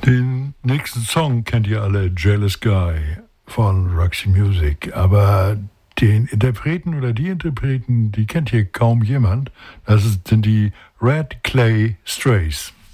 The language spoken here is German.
Den nächsten Song kennt ihr alle, Jealous Guy von Roxy Music, aber den Interpreten oder die Interpreten, die kennt hier kaum jemand. Sind die Red Clay Strays.